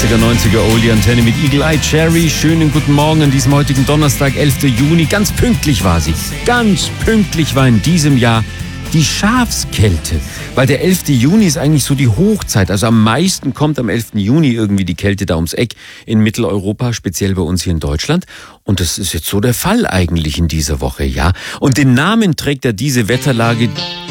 80er, 90er Oldie Antenne mit Eagle Eye Cherry. Schönen guten Morgen an diesem heutigen Donnerstag, 11. Juni. Ganz pünktlich war sie. Ganz pünktlich war in diesem Jahr die Schafskälte. Weil der 11. Juni ist eigentlich so die Hochzeit. Also am meisten kommt am 11. Juni irgendwie die Kälte da ums Eck in Mitteleuropa, speziell bei uns hier in Deutschland. Und das ist jetzt so der Fall eigentlich in dieser Woche, ja. Und den Namen trägt ja diese Wetterlage,